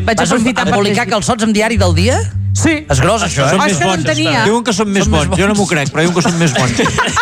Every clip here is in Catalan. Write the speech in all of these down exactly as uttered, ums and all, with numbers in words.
Vaig aprofitar per publicar calçots amb diari del dia? Sí. És gros, això, eh? Ah, és que no en tenia. Diuen que són més bons, jo no m'ho crec, però diuen que són més bons.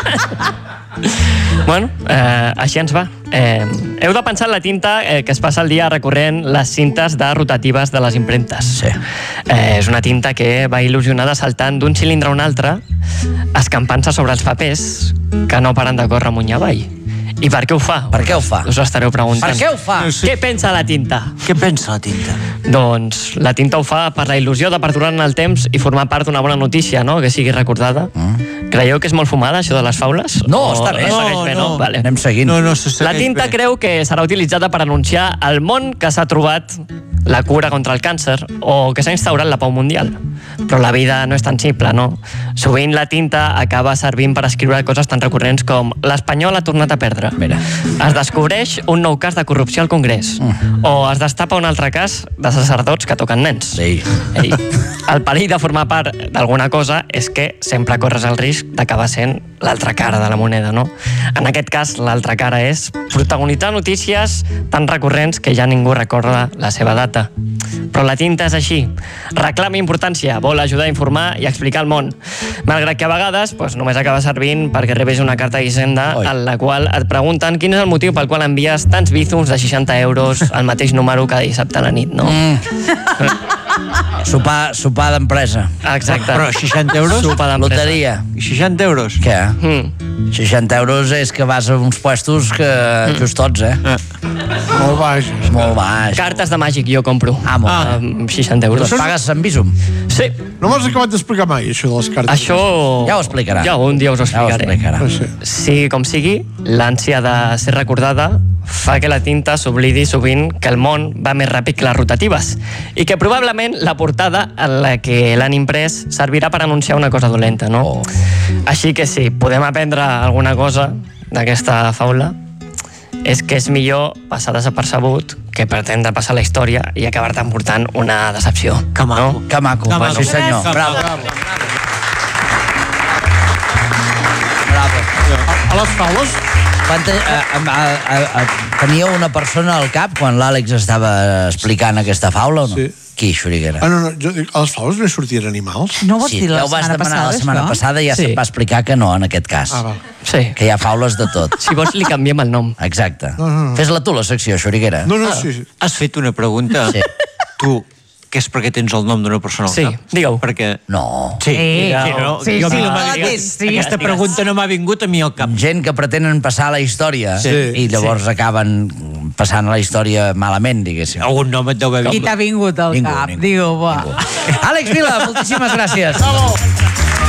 Bueno, eh, així ens va. Eh, heu de pensar en la tinta eh, que es passa el dia recorrent les cintes de rotatives de les impremtes. Sí. Eh, és una tinta que va il·lusionada saltant d'un cilindre a un altre, escampant-se sobre els papers que no paren de córrer amunt i avall. I per què ho fa? Per què ho fa? Us ho estareu preguntant. Per què ho fa? Què pensa la tinta? Què pensa la tinta? Doncs la tinta ho fa per la il·lusió de perdurar en el temps i formar part d'una bona notícia, no?, que sigui recordada. Mm. Creieu que és molt fumada, això de les faules? No, o està bé. No, no, bé, no? Vale. Anem seguint. No, no, se segueix la tinta bé. creu que serà utilitzada per anunciar al món que s'ha trobat la cura contra el càncer o que s'ha instaurat la pau mundial. Però la vida no és tan simple, no? Sovint la tinta acaba servint per escriure coses tan recurrents com l'Espanyol ha tornat a perdre. Mira. Es descobreix un nou cas de corrupció al Congrés. Mm. O es destapa un altre cas de sacerdots que toquen nens. Sí. Ei, el perill de formar part d'alguna cosa és que sempre corres el risc d'acabar sent l'altra cara de la moneda, no? En aquest cas, l'altra cara és protagonitzar notícies tan recurrents que ja ningú recorda la seva data. Però la tinta és així. Reclama importància, vol ajudar a informar i explicar el món. Malgrat que a vegades doncs, només acaba servint perquè rebis una carta d'Hisenda en la qual et pregunten quin és el motiu pel qual envies tants bízums de seixanta euros al mateix número cada dissabte a la nit, no? Mm. Sopar, sopar d'empresa. Exacte. Però seixanta euros? Sopar d'empresa. Loteria. I seixanta euros? Què? Mm. seixanta euros és que vas a uns puestos que justots, eh? Ah. Molt baix. Molt baix. Cartes de màgic jo compro. Ah, molt ah. Amb seixanta euros. Les pagues amb Bizum? Sí. No m'has acabat d'explicar mai, això de les cartes. Això... Ja ho explicarà. Ja un dia us ho Ja ho explicaré. explicarà. Sigui com sigui, l'ànsia de ser recordada fa que la tinta s'oblidi sovint que el món va més ràpid que les rotatives i que probablement la portada en la que l'han imprès servirà per anunciar una cosa dolenta, no? Oh. Així que sí, podem aprendre alguna cosa d'aquesta faula, és que és millor passar desapercebut que pretendre passar la història i acabar-te emportant una decepció. Que maco. No? Que maco. Que maco. Sí, senyor. Que Bravo. maco. Bravo. A les faules... Quan te, a, a, a, a, tenia una persona al cap quan l'Àlex estava explicant aquesta faula o no? Sí. Qui, Xuriguera? Ah, no, no, jo dic, a les faules no hi sortien animals? No ho vas Sí, dir la ja ho vas setmana demanar passada, la setmana això? passada i ja Sí. se't va explicar que no, en aquest cas. Ah, val. Sí. Que hi ha faules de tot. Si vols li canviem el nom. Exacte. No, no, no. Fes-la tu, la secció, Xuriguera. No, no, sí, sí. Has fet una pregunta? Sí. Tu, que és perquè tens el nom d'una persona al Sí, cap? digue-ho. Perquè... No. Sí, Sí. sí, no? Sí, Jo a mi sí. no m'ha Ah, vingut- sí. Aquesta pregunta no m'ha vingut a mi al cap. Gent que pretenen passar la història Sí. i llavors acaben passant la història malament, diguéssim. Algun nom et deu haver Qui vingut. t'ha vingut al Ningú, cap? ningú. Digue-ho, va. Àlex Vila, moltíssimes gràcies. Bravo!